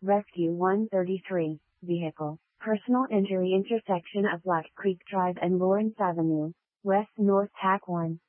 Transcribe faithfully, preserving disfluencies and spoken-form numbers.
Rescue one thirty-three, Vehicle, Personal Injury Intersection of Black Creek Drive and Lawrence Avenue, West North Tack one.